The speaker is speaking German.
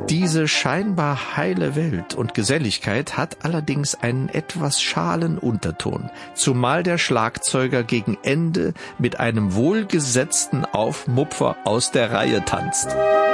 Diese scheinbar heile Welt und Geselligkeit hat allerdings einen etwas schalen Unterton, zumal der Schlagzeuger gegen Ende mit einem wohlgesetzten Aufmupfer aus der Reihe tanzt.